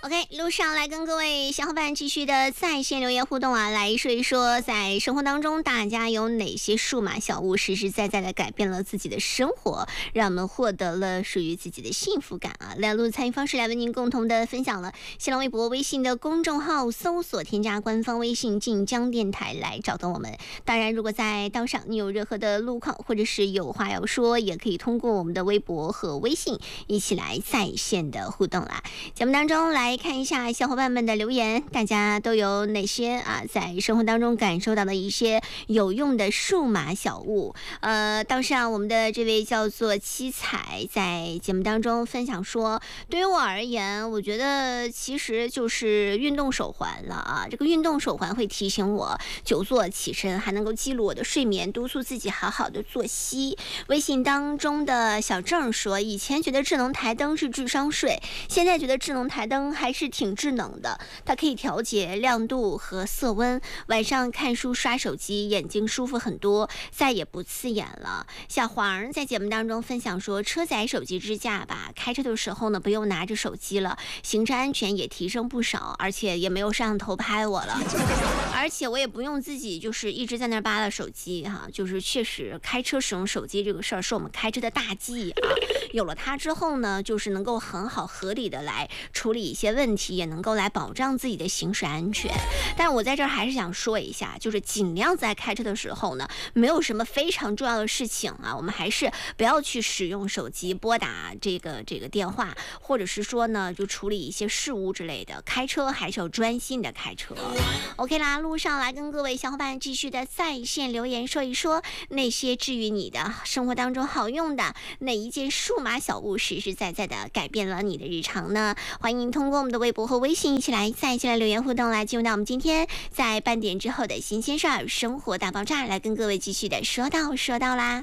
OK， 路上来跟各位小伙伴继续的在线留言互动啊，来说一说在生活当中大家有哪些数码小物实实在在的改变了自己的生活，让我们获得了属于自己的幸福感啊。两路参与方式来为您共同的分享了新浪微博、微信的公众号，搜索添加官方微信晋江电台来找到我们。当然，如果在道上你有任何的路况或者是有话要说，也可以通过我们的微博和微信一起来在线的互动啦。节目当中来看一下小伙伴们的留言，大家都有哪些啊在生活当中感受到的一些有用的数码小物。当上我们的这位叫做七彩在节目当中分享说，对于我而言，我觉得其实就是运动手环了啊。这个运动手环会提醒我久坐起身，还能够记录我的睡眠，督促自己好好的作息。微信当中的小郑说，以前觉得智能台灯是智商税，现在觉得智能台灯还是挺智能的，它可以调节亮度和色温，晚上看书刷手机眼睛舒服很多，再也不刺眼了。小黄在节目当中分享说，车载手机支架吧，开车的时候呢不用拿着手机了，行车安全也提升不少，而且也没有摄像头拍我了，而且我也不用自己就是一直在那扒拉手机哈，就是确实开车使用手机这个事儿是我们开车的大忌啊。有了它之后呢，就是能够很好合理的来处理一些问题，也能够来保障自己的行驶安全。但我在这儿还是想说一下，就是尽量在开车的时候呢，没有什么非常重要的事情啊，我们还是不要去使用手机拨打这个电话，或者是说呢就处理一些事务之类的。开车还是要专心的开车。OK 啦，路上来跟各位小伙伴继续的在线留言，说一说那些治愈你的生活当中好用的哪一件数码小物实实在在的改变了你的日常呢？欢迎通过我们的微博和微信一起来在线来留言互动，来进入到我们今天在半点之后的新鲜事儿生活大爆炸，来跟各位继续的说到啦。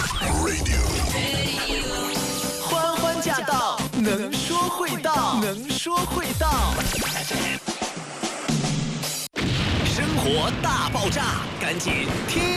欢欢驾到，能说会道，能说会道。生活大爆炸，赶紧听